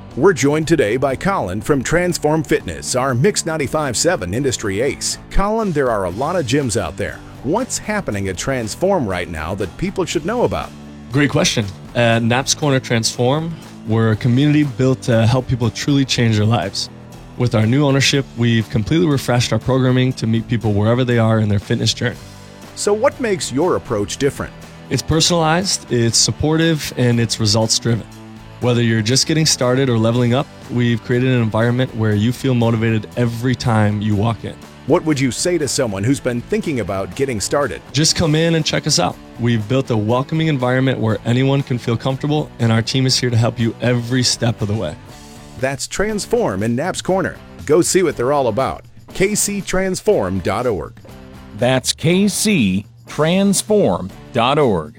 We're joined today by Colin from Transform Fitness, our Mix 95.7 industry ace. Colin, there are a lot of gyms out there. What's happening at Transform right now that people should know about? Great question. At Naps Corner Transform, we're a community built to help people truly change their lives. With our new ownership, we've completely refreshed our programming to meet people wherever they are in their fitness journey. So what makes your approach different? It's personalized, it's supportive, and it's results-driven. Whether you're just getting started or leveling up, we've created an environment where you feel motivated every time you walk in. What would you say to someone who's been thinking about getting started? Just come in and check us out. We've built a welcoming environment where anyone can feel comfortable, and our team is here to help you every step of the way. That's Transform in Naps Corner. Go see what they're all about. kctransform.org. That's kctransform.org.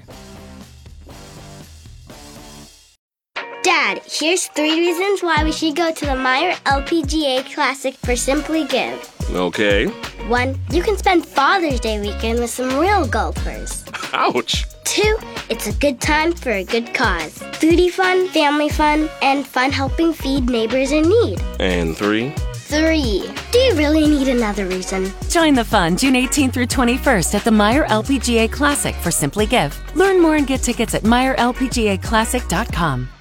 Dad, here's 3 reasons why we should go to the Meyer LPGA Classic for Simply Give. Okay. 1, you can spend Father's Day weekend with some real golfers. Ouch. 2, it's a good time for a good cause. Foodie fun, family fun, and fun helping feed neighbors in need. And 3. 3, do you really need another reason? Join the fun June 18th through 21st at the Meyer LPGA Classic for Simply Give. Learn more and get tickets at MeyerLPGAClassic.com.